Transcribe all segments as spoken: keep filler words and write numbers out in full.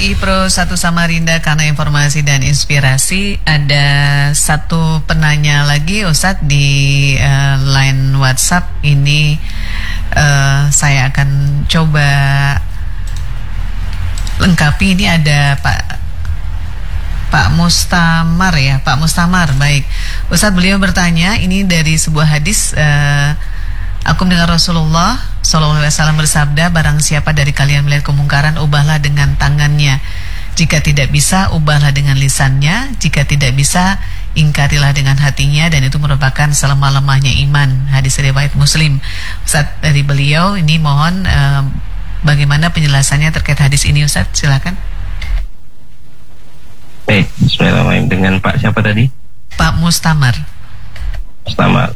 Pro satu Samarinda karena informasi dan inspirasi. Ada satu penanya lagi Ustadz di uh, line WhatsApp. Ini uh, saya akan coba lengkapi. Ini ada Pak Pak Mustamar ya, Pak Mustamar. Baik, Ustadz, beliau bertanya ini dari sebuah hadis. Uh, Aku mendengar Rasulullah Shallallahu Alaihi Wasallam bersabda, barang siapa dari kalian melihat kemungkaran, ubahlah dengan tangannya. Jika tidak bisa, ubahlah dengan lisannya. Jika tidak bisa, ingkarilah dengan hatinya. Dan itu merupakan selemah-lemahnya iman. Hadis riwayat Muslim. Ustaz, dari beliau ini mohon uh, bagaimana penjelasannya terkait hadis ini, Ustaz? Silakan. Baik, bismillahirrahmanirrahim. Dengan Pak siapa tadi? Pak Mustamar. Mustamar.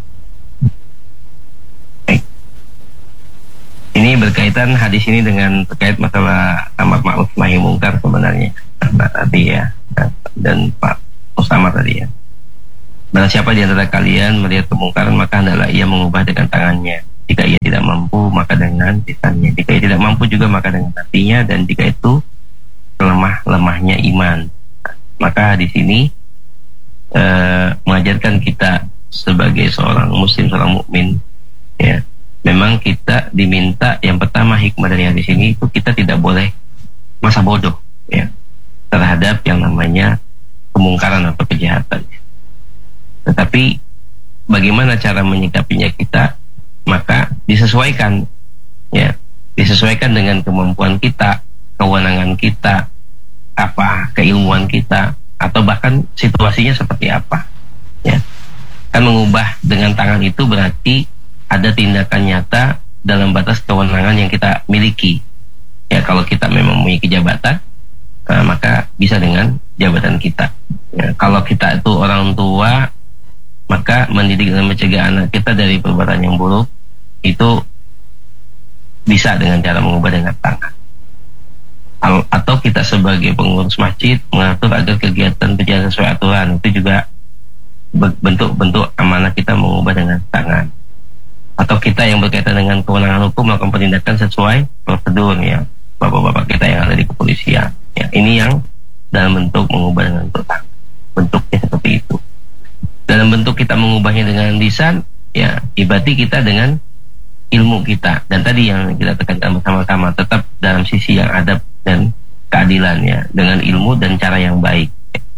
Ini berkaitan hadis ini dengan terkait masalah amar ma'ruf nahi mungkar sebenarnya. Nah, tadi ya, dan Pak Mustamar tadi ya. Barang siapa di antara kalian melihat kemungkaran, maka hendaklah ia mengubah dengan tangannya. Jika ia tidak mampu, maka dengan lisannya. Jika ia tidak mampu juga, maka dengan hatinya. Dan jika itu lemah-lemahnya iman, maka di sini eh, mengajarkan kita sebagai seorang muslim, seorang mukmin, ya. Memang kita diminta yang pertama hikmah dari hadis ini itu kita tidak boleh masa bodoh ya terhadap yang namanya kemungkaran atau kejahatan. Tetapi bagaimana cara menyikapinya kita, maka disesuaikan ya, disesuaikan dengan kemampuan kita, kewenangan kita, apa keilmuan kita, atau bahkan situasinya seperti apa ya. Kan mengubah dengan tangan itu berarti ada tindakan nyata dalam batas kewenangan yang kita miliki. Ya, kalau kita memang memiliki jabatan, nah, maka bisa dengan jabatan kita. Ya, kalau kita itu orang tua, maka mendidik dan mencegah anak kita dari perbuatan yang buruk itu bisa dengan cara mengubah dengan tangan. Atau kita sebagai pengurus masjid mengatur agar kegiatan berjalan sesuai aturan, itu juga bentuk-bentuk amanah kita mengubah dengan tangan. Atau kita yang berkaitan dengan kewenangan hukum melakukan penindakan sesuai prosedur ya, bapak-bapak kita yang ada di kepolisian ya. Ini yang dalam bentuk mengubah dengan tangan, bentuknya seperti itu. Dalam bentuk kita mengubahnya dengan lisan ya, berarti kita dengan ilmu kita. Dan tadi yang kita tekankan bersama-sama, tetap dalam sisi yang adab dan keadilannya, dengan ilmu dan cara yang baik.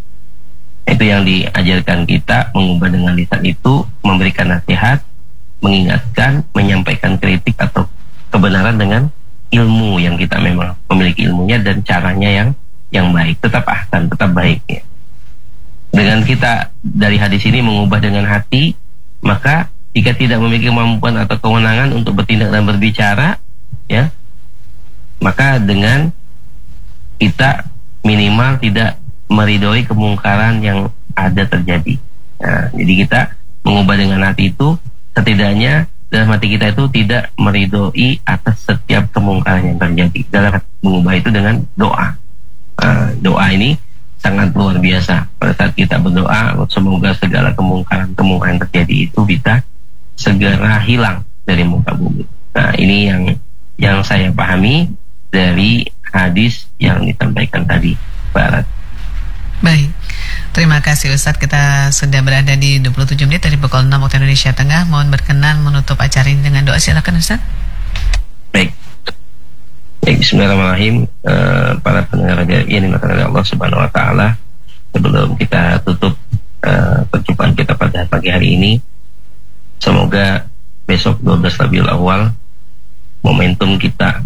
Itu yang diajarkan kita, mengubah dengan lisan itu memberikan nasihat, mengingatkan, menyampaikan kritik atau kebenaran dengan ilmu yang kita memang memiliki ilmunya dan caranya yang yang baik, tetap ahsan, tetap baik ya. Dengan kita dari hadis ini mengubah dengan hati, maka jika tidak memiliki kemampuan atau kewenangan untuk bertindak dan berbicara ya, maka dengan kita minimal tidak meridhoi kemungkaran yang ada terjadi. Nah, jadi kita mengubah dengan hati itu setidaknya dalam hati kita itu tidak meridhoi atas setiap kemungkaran yang terjadi. Dalam mengubah itu dengan doa. Uh, doa ini sangat luar biasa. Pada saat kita berdoa, semoga segala kemungkaran-kemungkaran yang terjadi itu bisa segera hilang dari muka bumi. Nah, ini yang yang saya pahami dari hadis yang disampaikan tadi, Barat. Baik. Terima kasih Ustadz, kita sudah berada di dua puluh tujuh menit dari pukul enam waktu Indonesia Tengah. Mohon berkenan menutup acara ini dengan doa, silakan Ustadz. Baik. Baik, bismillahirrahmanirrahim. Uh, para pendengar yang dimuliakan oleh Allah Subhanahu wa taala, sebelum kita tutup uh, perjumpaan kita pada pagi hari ini, semoga besok dua belas Rabiul Awal momentum kita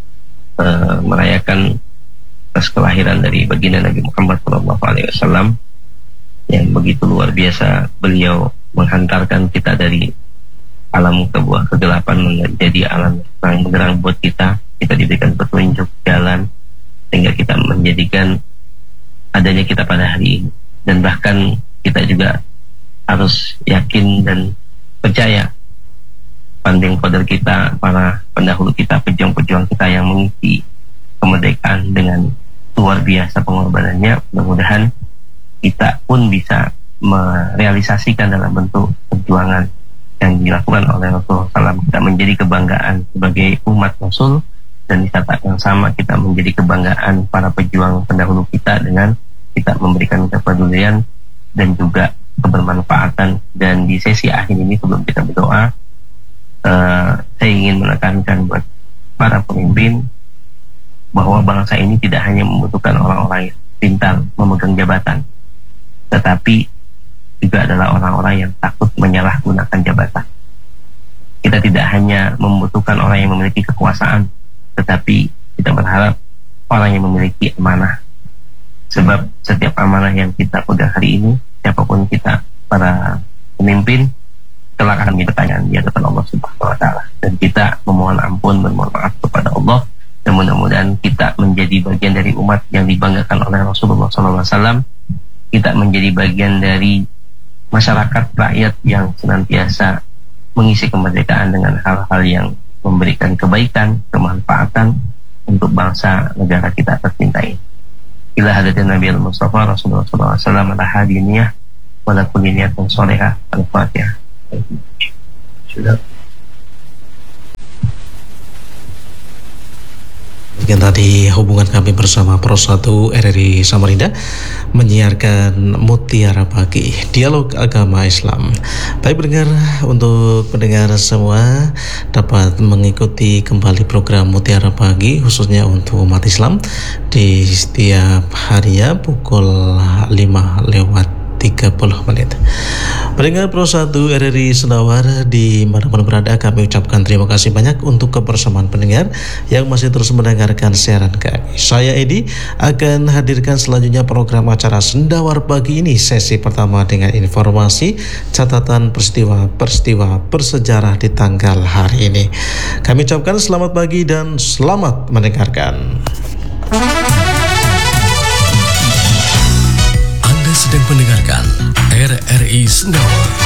uh, merayakan atas kelahiran dari baginda Nabi Muhammad shallallahu alaihi wasallam yang begitu luar biasa. Beliau menghantarkan kita dari alam sebuah kegelapan menjadi alam yang benderang buat kita. Kita diberikan petunjuk jalan sehingga kita menjadikan adanya kita pada hari ini. Dan bahkan kita juga harus yakin dan percaya pandang qadar kita, para pendahulu kita, pejuang-pejuang kita yang mengisi kemerdekaan dengan luar biasa pengorbanannya. Mudah-mudahan kita pun bisa merealisasikan dalam bentuk perjuangan yang dilakukan oleh Rasulullah shallallahu alaihi wasallam. Kita menjadi kebanggaan sebagai umat Rasul dan di saat yang sama kita menjadi kebanggaan para pejuang pendahulu kita dengan kita memberikan kepedulian dan juga kebermanfaatan. Dan di sesi akhir ini sebelum kita berdoa, uh, saya ingin menekankan buat para pemimpin bahwa bangsa ini tidak hanya membutuhkan orang-orang yang pintar memegang jabatan, tetapi juga adalah orang-orang yang takut menyalahgunakan jabatan. Kita tidak hanya membutuhkan orang yang memiliki kekuasaan, tetapi kita berharap orang yang memiliki amanah. Sebab setiap amanah yang kita pegang hari ini, siapapun kita, para pemimpin, kelak akan bertanya di hadapan Allah Subhanahu wa Ta'ala. Dan kita memohon ampun, bermohon maaf kepada Allah. Dan mudah-mudahan kita menjadi bagian dari umat yang dibanggakan oleh Rasulullah shallallahu alaihi wasallam. Kita menjadi bagian dari masyarakat rakyat yang senantiasa mengisi kemerdekaan dengan hal-hal yang memberikan kebaikan, kemanfaatan untuk bangsa negara kita tercintai. Ila hadatin Nabi al-Mustafa Rasulullah shallallahu alaihi wasallam ala hadiniyah wala kulli niyatin sholihah. Al-Fatihah. Sudah. Mungkin tadi hubungan kami bersama Pro satu R R I Samarinda menyiarkan Mutiara Pagi, dialog agama Islam. Baik pendengar, untuk pendengar semua dapat mengikuti kembali program Mutiara Pagi khususnya untuk umat Islam di setiap harinya pukul lima lewat tiga puluh menit. Pendengar Pro satu R R I Sendawar di mana-mana berada, kami ucapkan terima kasih banyak untuk kebersamaan pendengar yang masih terus mendengarkan siaran kami. Saya Edi akan hadirkan selanjutnya program acara Sendawar Pagi ini, sesi pertama dengan informasi catatan peristiwa-peristiwa bersejarah di tanggal hari ini. Kami ucapkan selamat pagi dan selamat mendengarkan. Sedang mendengarkan R R I Sendawar.